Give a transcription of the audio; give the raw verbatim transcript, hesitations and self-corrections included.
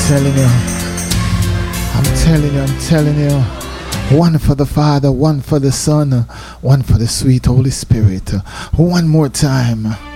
telling you, I'm telling you, I'm telling you. One for the Father, one for the Son, one for the sweet Holy Spirit. One more time.